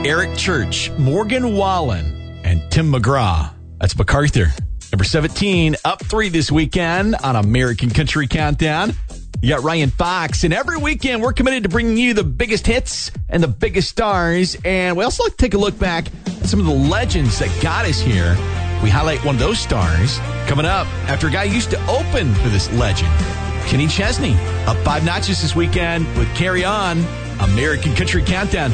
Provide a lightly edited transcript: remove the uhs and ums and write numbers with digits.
Eric Church, Morgan Wallen, and Tim McGraw. That's MacArthur. Number 17, up 3 this weekend on American Country Countdown. You got Ryan Fox, and every weekend we're committed to bringing you the biggest hits and the biggest stars, and we also like to take a look back at some of the legends that got us here. We highlight one of those stars coming up after a guy who used to open for this legend, Kenny Chesney, up 5 notches this weekend with Carry On, American Country Countdown.